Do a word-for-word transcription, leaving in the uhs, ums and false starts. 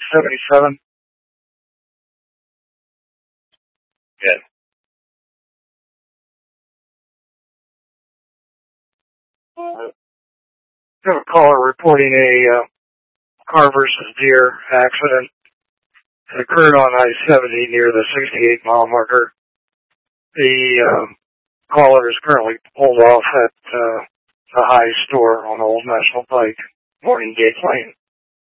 seventy-seven. Yeah. I have a caller reporting a uh, car versus deer accident. It occurred on I seventy near the sixty-eight mile marker. The um, caller is currently pulled off at uh, the High store on Old National Pike, Morning Gate Lane.